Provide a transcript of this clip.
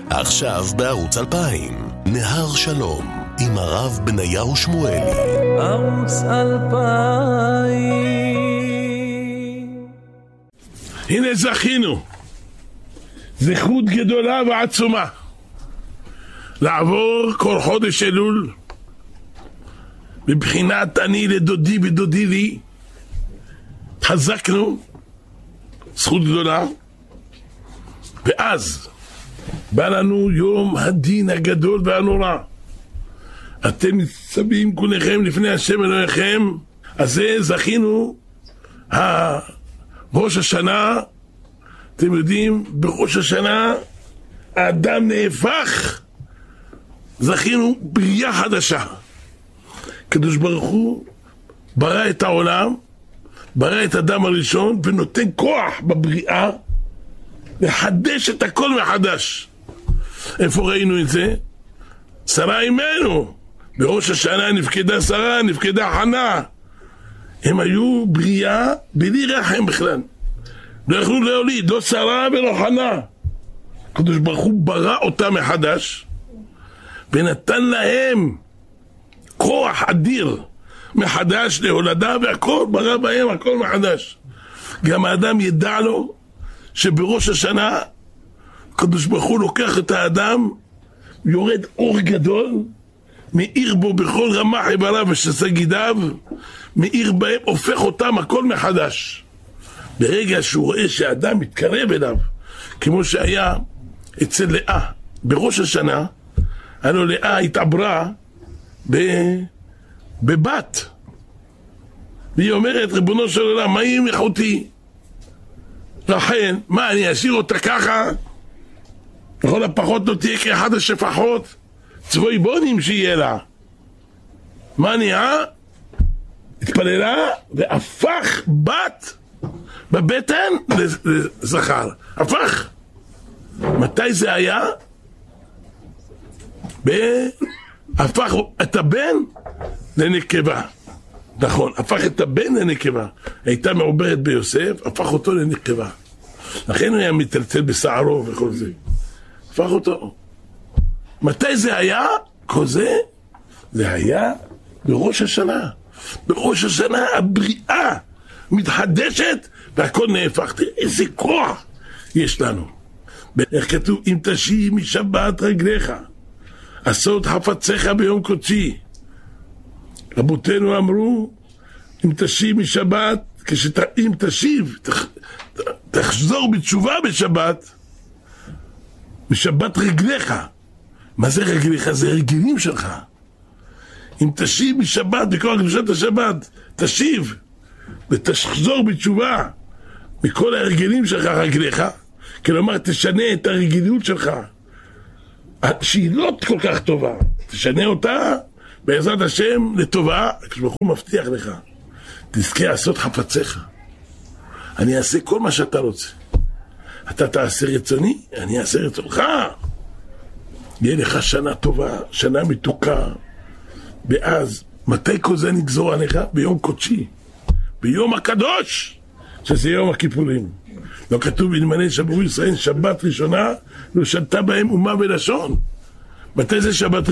עכשיו בערוץ 2000, נהר שלום, עם הרב בניהו שמואלי. ערוץ 2000. הנה זכינו, זכות גדולה ועצומה, לעבור כל חודש אלול, בבחינת אני לדודי ודודי לי, התחזקנו, זכות גדולה, ואז בא לנו יום הדין הגדול והנורא. אתם ניצבים כולכם לפני השם אלוהיכם, אז זה זכינו, ראש השנה. אתם יודעים, בראש השנה האדם נהפך, זכינו בריאה חדשה. הקדוש ברוך הוא ברא את העולם, ברא את האדם הראשון, ונותן כוח בבריאה לחדש את הכל מחדש. איפה ראינו את זה? שרה אימנו, בראש השנה נפקדה שרה, נפקדה חנה. הם היו בריאה בלי רחם בכלל, לא יכלו להוליד, לא שרה ולא חנה. הקדוש ברוך הוא ברא אותם מחדש ונתן להם כוח אדיר מחדש להולדה, והכל ברא בהם, הכל מחדש. גם האדם ידע לו שבראש השנה הקדוש ברוך הוא לוקח את האדם, יורד אור גדול, מאיר בו בכל רמה איבריו ושסה גידיו, מאיר בהם, הופך אותם הכל מחדש. ברגע שהוא רואה שהאדם מתקרב אליו, כמו שהיה אצל לאה בראש השנה, הלוא לאה התעברה בבת, והיא אומרת, ריבונו של עולם, מה היא עם אחותי רחל? מה, אני אשאיר אותה ככה? לכל הפחות לא תהיה כאחד השפחות צבוי בונים שיהיה לה. מה נהיה? התפללה והפך בת בבטן לזכר. הפך. מתי זה היה? הפך את הבן לנקבה. נכון, הפך את הבן לנקבה. הייתה מעוברת ביוסף, הפך אותו לנקבה. לכן הוא היה מטלטל בשערו וכל זה. הפך אותו. מתי זה היה? כל זה? זה היה בראש השנה. בראש השנה הבריאה מתחדשת והכל נהפך. איזה כוח יש לנו. איך כתוב? אם תשיב משבת רגליך, עשות חפציך ביום קודשי. רבותינו אמרו, אם תשיב משבת, אם תשיב, תחזור בתשובה בשבת, משבת רגליך. מה זה רגליך? זה רגלים שלך. אם תשיב משבת, בכל קדושת השבת, תשיב ותחזור בתשובה מכל הרגלים שלך רגליך, כלומר תשנה את הרגליות שלך שהיא לא כל כך טובה, תשנה אותה בעזרת השם לטובה. כשברוך הוא מבטיח לך, תזכה לעשות חפציך. אני אעשה כל מה שאתה רוצה, אתה תעשה רצוני, אני אעשה רצונך. יהיה לך שנה טובה, שנה מתוקה. ואז מתי כל זה נגזור עליך? ביום קודשי, ביום הקדוש, שזה יום הכיפורים. לא כתוב אלמלא שמרו ישראל שבת ראשונה לא שתה בהם אומה ולשון. מתי זה שבת